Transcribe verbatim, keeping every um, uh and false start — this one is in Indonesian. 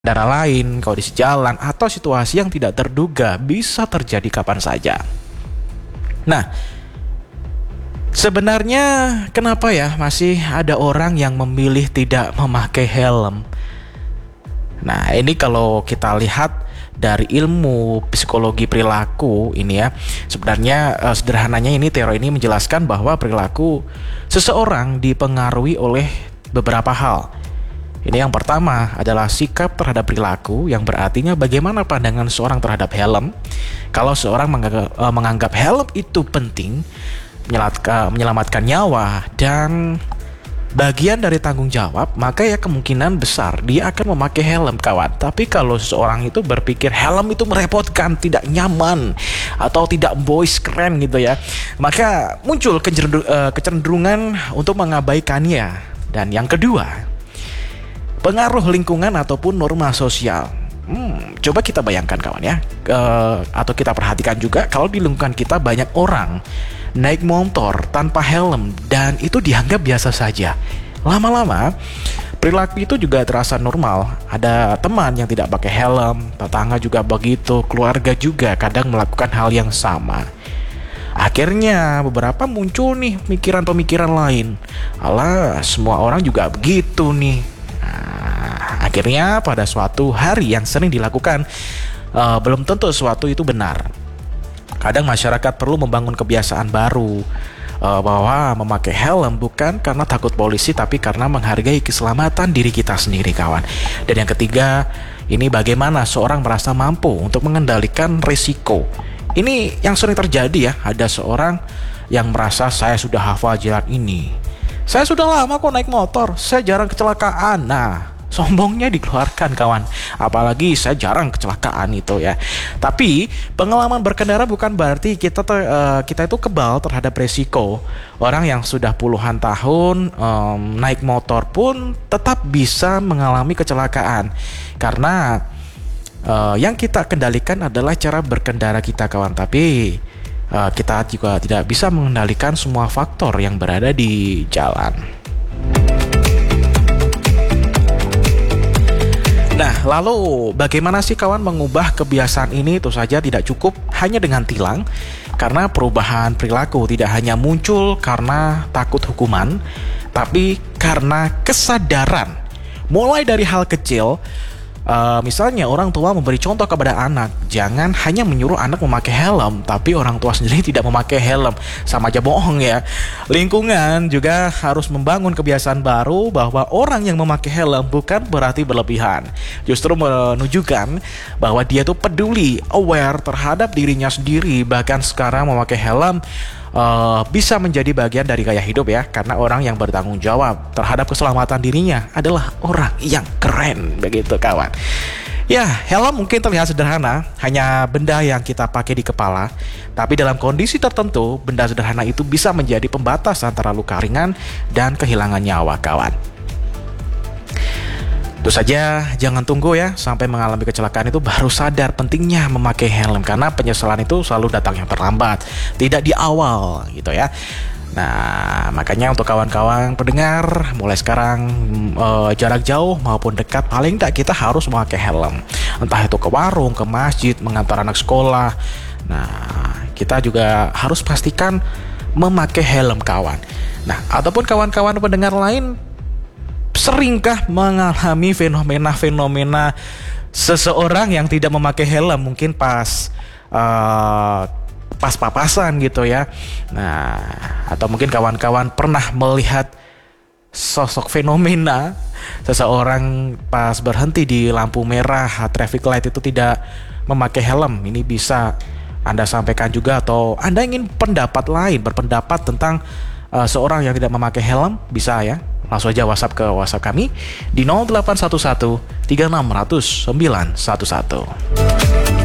pengendara lain, kondisi jalan, atau situasi yang tidak terduga bisa terjadi kapan saja. Nah, sebenarnya kenapa ya masih ada orang yang memilih tidak memakai helm? Nah, ini kalau kita lihat dari ilmu psikologi perilaku ini ya, sebenarnya eh, sederhananya ini teori ini menjelaskan bahwa perilaku seseorang dipengaruhi oleh beberapa hal. Ini yang pertama adalah sikap terhadap perilaku, yang berartinya bagaimana pandangan seorang terhadap helm. Kalau seorang menganggap, uh, menganggap helm itu penting, menyelamatkan, menyelamatkan nyawa dan bagian dari tanggung jawab, maka ya kemungkinan besar dia akan memakai helm, kawan. Tapi kalau seseorang itu berpikir helm itu merepotkan, tidak nyaman, atau tidak boys keren gitu ya, maka muncul kecenderungan untuk mengabaikannya. Dan yang kedua, pengaruh lingkungan ataupun norma sosial. Hmm, coba kita bayangkan kawan ya, uh, atau kita perhatikan juga kalau di lingkungan kita banyak orang naik motor tanpa helm dan itu dianggap biasa saja. Lama-lama perilaku itu juga terasa normal. Ada teman yang tidak pakai helm, tetangga juga begitu, keluarga juga kadang melakukan hal yang sama. Akhirnya beberapa muncul nih pemikiran-pemikiran lain. Alah, semua orang juga begitu nih. Nah, akhirnya pada suatu hari yang sering dilakukan, uh, belum tentu sesuatu itu benar. Kadang masyarakat perlu membangun kebiasaan baru, uh, bahwa memakai helm bukan karena takut polisi, tapi karena menghargai keselamatan diri kita sendiri, kawan. Dan yang ketiga, ini bagaimana seorang merasa mampu untuk mengendalikan risiko. Ini yang sering terjadi ya, ada seorang yang merasa saya sudah hafal jalan ini, saya sudah lama kok naik motor, saya jarang kecelakaan. Nah, sombongnya dikeluarkan, kawan. Apalagi saya jarang kecelakaan itu ya. Tapi pengalaman berkendara bukan berarti kita ter, uh, kita itu kebal terhadap resiko. Orang yang sudah puluhan tahun um, naik motor pun tetap bisa mengalami kecelakaan. Karena uh, yang kita kendalikan adalah cara berkendara kita, kawan. Tapi Uh, kita juga tidak bisa mengendalikan semua faktor yang berada di jalan. Nah, lalu bagaimana sih kawan mengubah kebiasaan ini? Itu saja tidak cukup hanya dengan tilang, karena perubahan perilaku tidak hanya muncul karena takut hukuman, tapi karena kesadaran. Mulai dari hal kecil. Uh, misalnya orang tua memberi contoh kepada anak, jangan hanya menyuruh anak memakai helm, tapi orang tua sendiri tidak memakai helm, sama aja bohong ya. Lingkungan juga harus membangun kebiasaan baru bahwa orang yang memakai helm bukan berarti berlebihan, justru menunjukkan bahwa dia tuh peduli, aware terhadap dirinya sendiri. Bahkan sekarang memakai helm Uh, bisa menjadi bagian dari gaya hidup ya, karena orang yang bertanggung jawab terhadap keselamatan dirinya adalah orang yang keren, begitu kawan. Ya, helm mungkin terlihat sederhana, hanya benda yang kita pakai di kepala, tapi dalam kondisi tertentu, benda sederhana itu bisa menjadi pembatas antara luka ringan dan kehilangan nyawa, kawan. Itu saja, jangan tunggu ya sampai mengalami kecelakaan itu baru sadar pentingnya memakai helm, karena penyesalan itu selalu datang yang terlambat, tidak di awal gitu ya. Nah, makanya untuk kawan-kawan pendengar, mulai sekarang eh, jarak jauh maupun dekat, paling tidak kita harus memakai helm. Entah itu ke warung, ke masjid, mengantar anak sekolah. Nah, kita juga harus pastikan memakai helm, kawan. Nah, ataupun kawan-kawan pendengar lain, seringkah mengalami fenomena-fenomena seseorang yang tidak memakai helm, mungkin pas uh, pas papasan gitu ya. Nah, atau mungkin kawan-kawan pernah melihat sosok fenomena seseorang pas berhenti di lampu merah traffic light itu tidak memakai helm. Ini bisa Anda sampaikan juga, atau Anda ingin pendapat lain, berpendapat tentang uh, seorang yang tidak memakai helm, bisa ya. Langsung aja WhatsApp ke WhatsApp kami di nol delapan satu satu tiga enam nol nol sembilan satu satu.